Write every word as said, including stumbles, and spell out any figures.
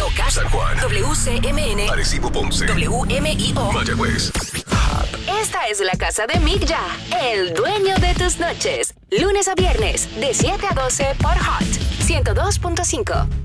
Loca, San Juan, W C M N, Arecibo, Ponce, W M I O, Mayagüez. Esta es la casa de Mick Ya, el dueño de tus noches. Lunes a viernes, de siete a doce por Hot ciento dos punto cinco.